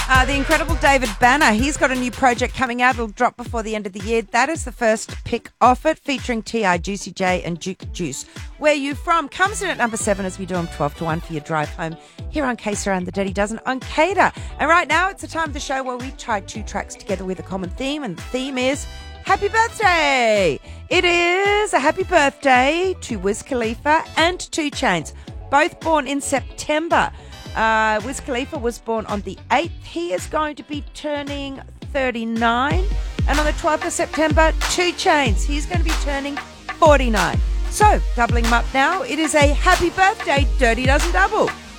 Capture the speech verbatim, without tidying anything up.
Uh, the incredible David Banner, he's got a new project coming out. It'll drop before the end of the year. That is the first pick off it, featuring T I, Juicy J and Duke Juice. Where You From comes in at number seven as we do them twelve to one for your drive home here on K S R and the Dirty Dozen on Cater. And right now it's the time of the show where we tie two tracks together with a common theme, and the theme is Happy Birthday. It is a happy birthday to Wiz Khalifa and two Chainz, both born in September. Uh, Wiz Khalifa was born on the eighth. He is going to be turning thirty-nine. And on the twelfth of September, two Chainz. He's going to be turning forty-nine. So, doubling them up now, it is a happy birthday Dirty Dozen Double.